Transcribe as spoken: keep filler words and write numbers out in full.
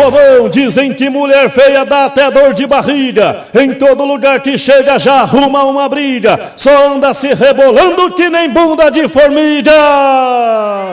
povão, dizem que mulher feia dá até dor de barriga. Em todo lugar que chega já arruma uma briga. Só anda se rebolando que nem bunda de formiga.